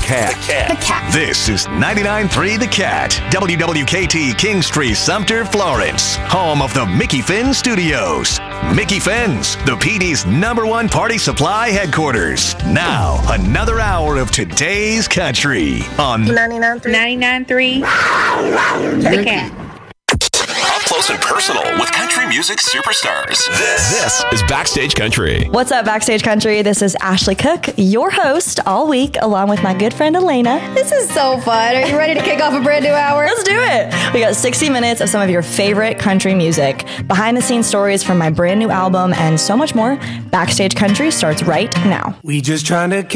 Cat. The Cat. This is 99.3 The Cat. WWKT Kingstree, Sumter, Florence. Home of the Mickey Finn Studios. Mickey Finn's, the PD's #1 party supply headquarters. Now, another hour of today's country on 99.3 The Cat. Up close and personal with country music superstars. This is Backstage Country. What's up, Backstage Country? This is Ashley Cook, your host all week, along with my good friend Elena. This is so fun. Are you ready to kick off a brand new hour? Let's do it. We got 60 minutes of some of your favorite country music, behind-the-scenes stories from my brand new album, and so much more. Backstage Country starts right now. We just trying to